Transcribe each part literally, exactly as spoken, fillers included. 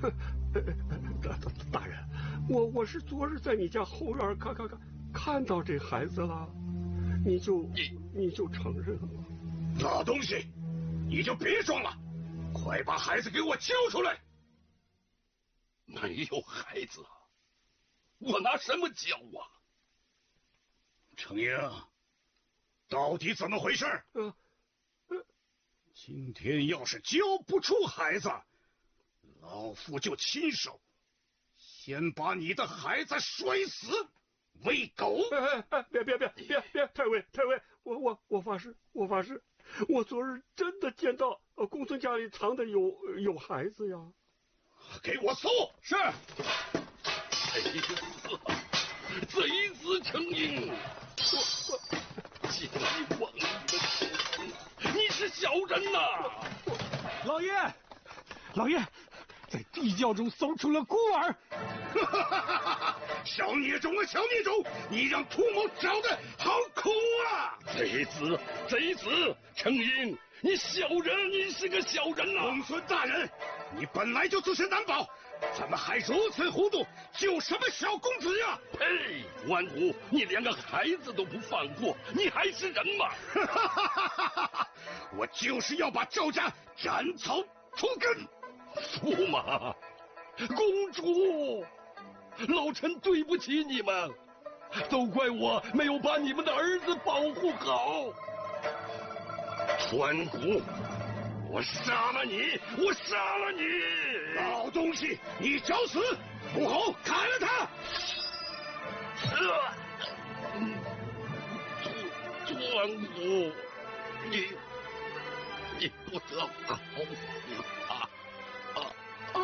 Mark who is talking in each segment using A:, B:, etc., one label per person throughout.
A: 大大大人，我我是昨日在你家后院看看看看到这孩子了，你就你你就承认了。
B: 老东西，你就别装了，快把孩子给我交出来！
C: 没有孩子，我拿什么交啊？
B: 程英，到底怎么回事？
A: 呃呃，
B: 今天要是交不出孩子，老夫就亲手先把你的孩子摔死，喂狗！
A: 哎哎，别别别别别，太尉太尉，我我我发誓，我发誓，我昨日真的见到呃公孙家里藏的有有孩子呀！
B: 给我搜！
C: 是。贼子，贼子程英，
A: 我
C: 我借你忘义的口，你是小人呐！
D: 老爷，老爷，在地窖中搜出了孤儿。
B: 小孽种啊，小孽种！你让秃某找的好苦啊！
C: 贼子，贼子，程英，你小人，你是个小人呐！
B: 公孙大人，你本来就自身难保，怎么还如此糊涂，救什么小公子呀？
C: 呸！顽虎，你连个孩子都不放过，你还是人吗？
B: 我就是要把赵家斩草除根！
C: 驸马，公主，老臣对不起你们，都怪我没有把你们的儿子保护好。顽虎，我杀了你！我杀了你！
B: 老东西，你找死！武侯，砍了他！
C: 啊！顽虎，你你不得搞死他！啊啊！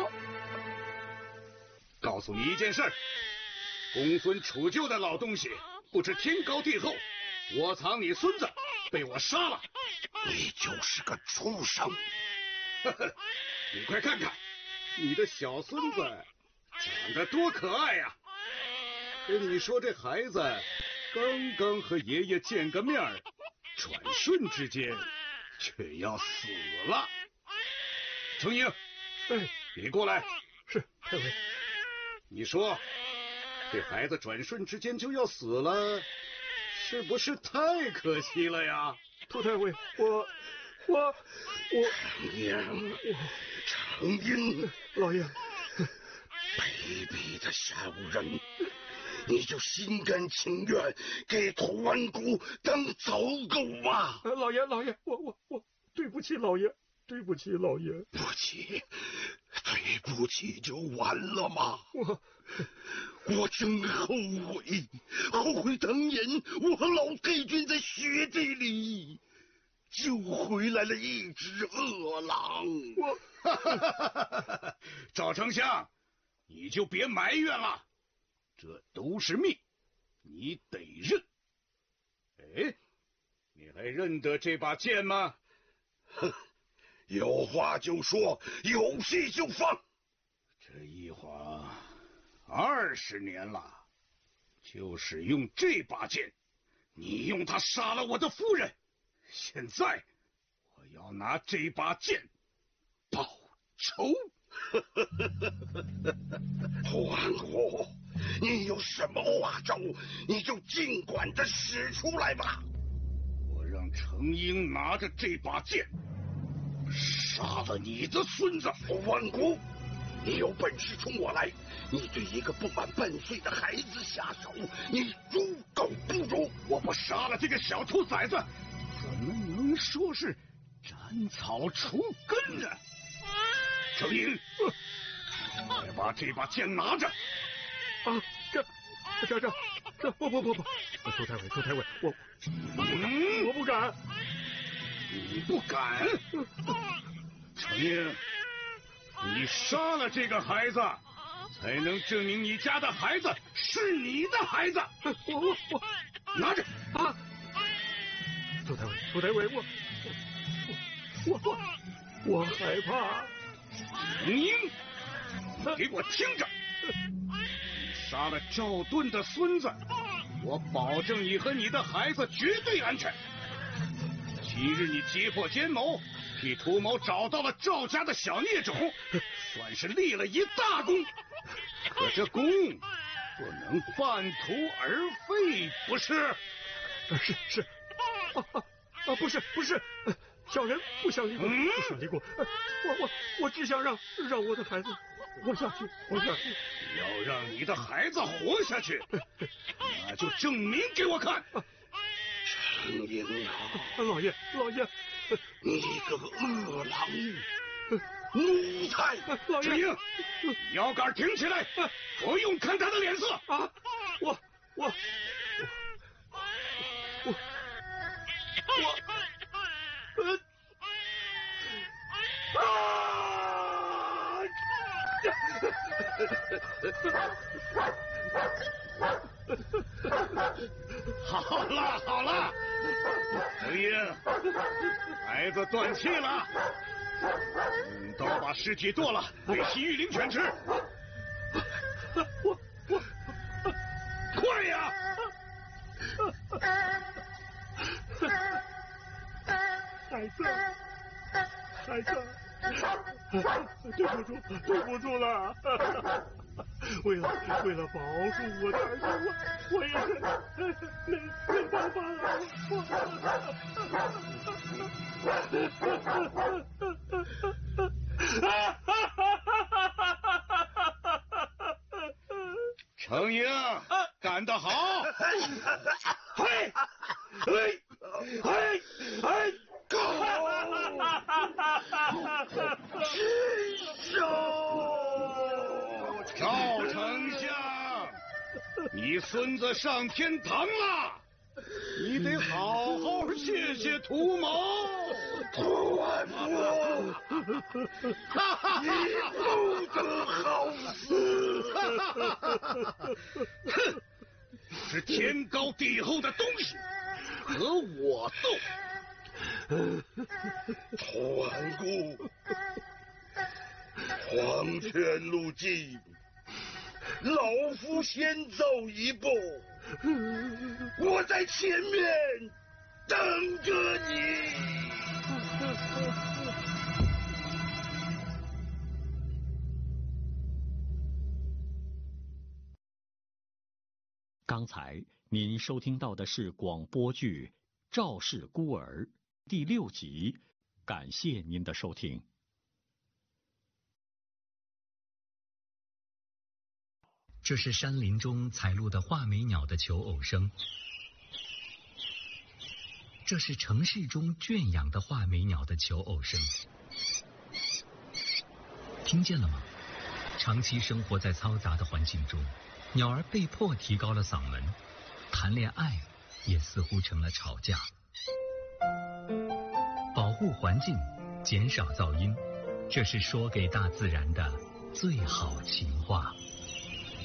B: 告诉你一件事，公孙杵臼的老东西不知天高地厚，窝藏你孙子被我杀了，
C: 你就是个畜生！
B: 呵呵，你快看看，你的小孙子长得多可爱呀！跟你说，这孩子刚刚和爷爷见个面，转瞬之间却要死了。程英，
A: 哎，
B: 你过来。
A: 是太尉。
B: 你说，这孩子转瞬之间就要死了，是不是太可惜了呀？
A: 涂太尉，我我我
C: 程英，程英，
A: 老爷，
C: 卑鄙的小人，你就心甘情愿给屠完谷当走狗吗？
A: 老爷老爷，我我我对不起老爷，对不起老爷。
C: 不起，对不起就完了吗？
A: 我
C: 我真后悔，后悔当年我和老太君在雪地里救回来了一只饿狼。
A: 我
B: 赵丞相，你就别埋怨了，这都是命，你得认。哎，你还认得这把剑吗？
C: 哼，有话就说，有屁就放。
B: 这一晃二十年了，就是用这把剑，你用它杀了我的夫人，现在我要拿这把剑报仇。
C: 黄虎，你有什么花招，你就尽管的使出来吧。
B: 我让程英拿着这把剑杀了你的孙子。
C: 顽虎，你有本事冲我来！你对一个不满半岁的孩子下手，你猪狗不如！
B: 我不杀了这个小兔崽子，怎么能说是斩草除根呢？程英，快把这把剑拿着！
A: 啊，这这这这不不不不，涂太尉涂太尉，我
B: 嗯，
A: 我不敢。
B: 你不敢？程英，你杀了这个孩子，才能证明你家的孩子是你的孩子。
A: 我我我
B: 拿着
A: 啊！涂太尉涂太尉，我我我我我害怕。
B: 程英，你给我听着！你杀了赵盾的孙子，我保证你和你的孩子绝对安全。今日你揭破奸谋，替屠某找到了赵家的小孽种， 算是立了一大功。可这功不能半途而废，不是？
A: 是是，啊啊啊！不是不是，小人不想离国，
B: 嗯、
A: 不想离国。我我我只想让让我的孩子活下去，活下去。
B: 要让你的孩子活下去，那就证明给我看。
C: 程英啊，
A: 老爷老爷，
C: 你个恶狼，奴才！
A: 老爷，
B: 程英，腰杆挺起来，不用看他的脸色
A: 啊！我我我我我呃
B: 啊！好了好了，程英，孩子断气了，用刀把尸体剁了，喂洗玉灵犬吃。
A: 我我
B: 快呀！
A: 孩子，孩子，对不住，对不住了。为了为了保住我的儿子，我我也是没没办法了。
B: 程英，干得好！
A: 嘿，嘿，嘿，嘿！
C: 禽兽！
B: 赵丞相，你孙子上天堂了，你得好好谢谢图谋。
C: 屠万福，你不得好死！
B: 哼，是天高地厚的东西，和我斗。
C: 屠完姑，黄泉路径，老夫先走一步，我在前面等着你。
E: 刚才您收听到的是广播剧《赵氏孤儿》第六集，感谢您的收听。
F: 这是山林中采录的画眉鸟的求偶声，这是城市中圈养的画眉鸟的求偶声。听见了吗？长期生活在嘈杂的环境中，鸟儿被迫提高了嗓门，谈恋爱也似乎成了吵架。保护环境，减少噪音，这是说给大自然的最好情话。